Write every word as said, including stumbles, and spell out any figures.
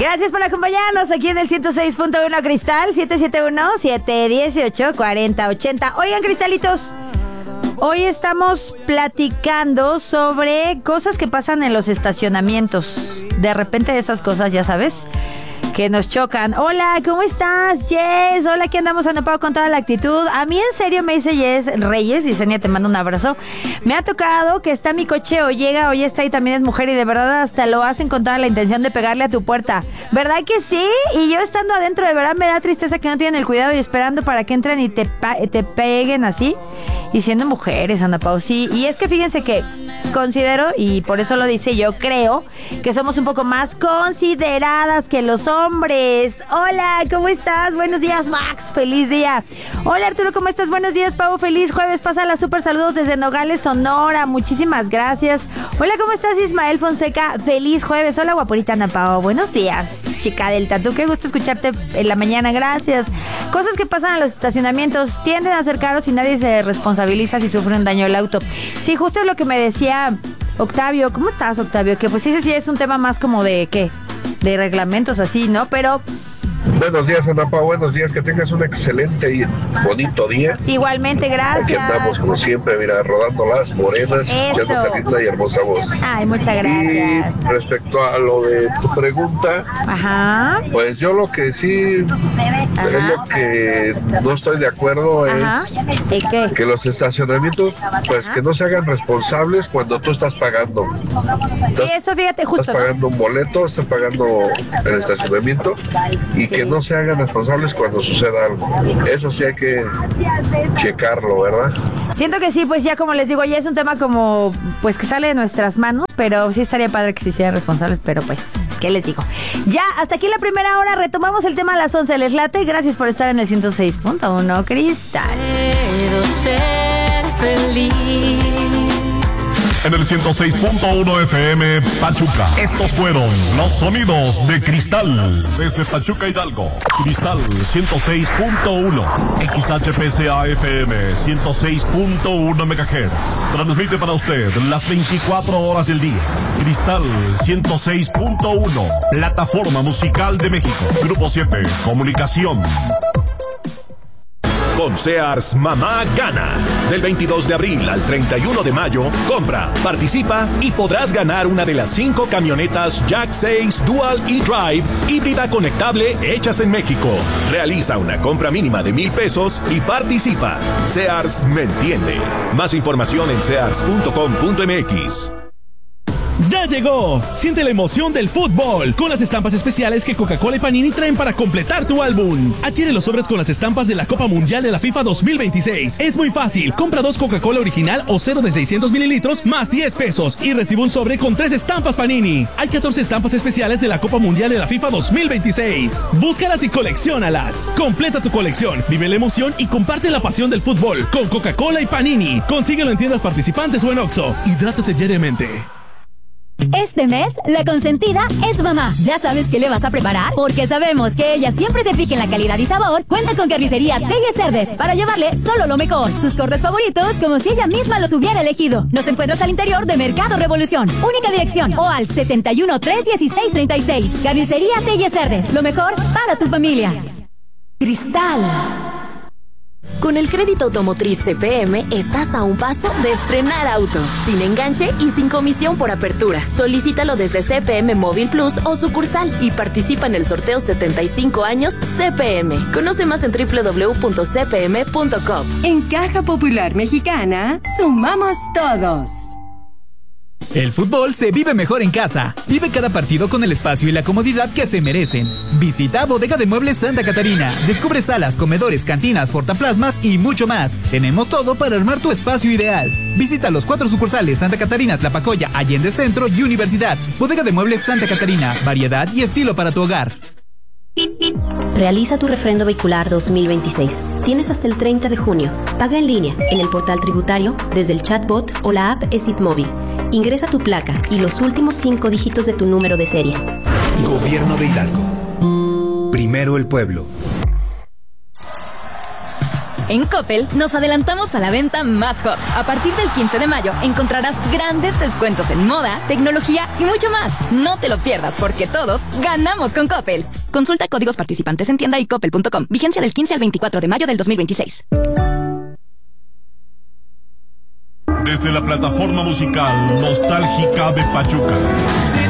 Gracias por acompañarnos aquí en el ciento seis punto uno Cristal, siete siete uno, siete uno ocho, cuatro cero ocho cero. Oigan, cristalitos, hoy estamos platicando sobre cosas que pasan en los estacionamientos. De repente esas cosas, ya sabes, que nos chocan. Hola, ¿cómo estás, Jess? Hola, aquí andamos anopado con toda la actitud. A mí en serio me dice Jess Reyes, y Senia, te mando un abrazo. Me ha tocado que está mi coche o llega o ya está y también es mujer y de verdad hasta lo hacen con toda la intención de pegarle a tu puerta. ¿Verdad que sí? Y yo estando adentro, de verdad me da tristeza que no tienen el cuidado y esperando para que entren y te, pa- te peguen así. Y siendo mujeres, Ana Pau, sí. Y es que fíjense que considero, y por eso lo dice, yo creo que somos un poco más consideradas que los hombres. Hola, ¿cómo estás? Buenos días, Max. Feliz día. Hola, Arturo, ¿cómo estás? Buenos días, Pau. Feliz jueves. Pásala, súper saludos desde Nogales, Sonora. Muchísimas gracias. Hola, ¿cómo estás, Ismael Fonseca? Feliz jueves. Hola, guaporita Ana Pau. Buenos días, chica del tatú. Qué gusto escucharte en la mañana. Gracias. Cosas que pasan en los estacionamientos. Tienden a ser caros y nadie se responsabiliza si sufre un daño el auto. Sí, justo es lo que me decía Octavio. ¿Cómo estás, Octavio? Que pues ese sí es un tema más como de, ¿qué? De reglamentos así, ¿no? Pero... Buenos días, Ana Pau, buenos días, que tengas un excelente y bonito día. Igualmente, gracias. Aquí andamos como siempre, mira, rodando las morenas, escuchando esa linda y hermosa voz. Ay, muchas gracias. Y respecto a lo de tu pregunta, ajá, pues yo lo que sí, ajá, es lo que no estoy de acuerdo, ajá, es ¿y qué? Que los estacionamientos, pues ajá, que no se hagan responsables cuando tú estás pagando. Sí, eso fíjate, justo. Estás pagando, ¿no?, un boleto, estás pagando el estacionamiento y sí, que no se hagan responsables cuando suceda algo. Eso sí hay que checarlo, ¿verdad? Siento que sí, pues ya como les digo, ya es un tema como, pues que sale de nuestras manos, pero sí estaría padre que se hicieran responsables, pero pues, ¿qué les digo? Ya, hasta aquí la primera hora, retomamos el tema a las once, les late, gracias por estar en el ciento seis punto uno Cristal. Puedo ser feliz. En el ciento seis punto uno F M Pachuca. Estos fueron los sonidos de Cristal. Desde Pachuca, Hidalgo. Cristal ciento seis punto uno. X H P C A F M ciento seis punto uno megahertz. Transmite para usted las veinticuatro horas del día. Cristal ciento seis punto uno. Plataforma musical de México. Grupo siete. Comunicación. Con Sears Mamá Gana. Del veintidós de abril al treinta y uno de mayo, compra, participa y podrás ganar una de las cinco camionetas Jack seis Dual E-Drive híbrida conectable hechas en México. Realiza una compra mínima de mil pesos y participa. Sears me entiende. Más información en sears punto com punto m x. ¡Ya llegó! Siente la emoción del fútbol con las estampas especiales que Coca-Cola y Panini traen para completar tu álbum. Adquiere los sobres con las estampas de la Copa Mundial de la FIFA dos mil veintiséis. Es muy fácil. Compra dos Coca-Cola original o cero de seiscientos mililitros más diez pesos y recibe un sobre con tres estampas Panini. Hay catorce estampas especiales de la Copa Mundial de la FIFA dos mil veintiséis. Búscalas y colecciónalas. Completa tu colección, vive la emoción y comparte la pasión del fútbol con Coca-Cola y Panini. Consíguelo en tiendas participantes o en Oxxo. Hidrátate diariamente. Este mes, la consentida es mamá. ¿Ya sabes qué le vas a preparar? Porque sabemos que ella siempre se fija en la calidad y sabor. Cuenta con Carnicería Telles Cerdes para llevarle solo lo mejor. Sus cortes favoritos como si ella misma los hubiera elegido. Nos encuentras al interior de Mercado Revolución. Única dirección o al setenta y uno, tres dieciséis, treinta y seis. Carnicería Telles Cerdes. Lo mejor para tu familia. Cristal. Con el crédito automotriz C P M estás a un paso de estrenar auto, sin enganche y sin comisión por apertura. Solicítalo desde C P M Móvil Plus o sucursal y participa en el sorteo setenta y cinco años C P M. Conoce más en doble u doble u doble u punto c p m punto com. En Caja Popular Mexicana, sumamos todos. El fútbol se vive mejor en casa. Vive cada partido con el espacio y la comodidad que se merecen. Visita Bodega de Muebles Santa Catarina. Descubre salas, comedores, cantinas, portaplasmas y mucho más. Tenemos todo para armar tu espacio ideal. Visita los cuatro sucursales Santa Catarina, Tlapacoya, Allende Centro y Universidad. Bodega de Muebles Santa Catarina. Variedad y estilo para tu hogar. Realiza tu refrendo vehicular dos mil veintiséis. Tienes hasta el treinta de junio. Paga en línea, en el portal tributario, desde el chatbot o la app ESIT Móvil. Ingresa tu placa y los últimos cinco dígitos de tu número de serie. Gobierno de Hidalgo. Primero el pueblo. En Coppel nos adelantamos a la venta más hot. A partir del quince de mayo encontrarás grandes descuentos en moda, tecnología y mucho más. No te lo pierdas porque todos ganamos con Coppel. Consulta códigos participantes en tienda y coppel punto com. Vigencia del quince al veinticuatro de mayo del dos mil veintiséis. Desde la plataforma musical nostálgica de Pachuca.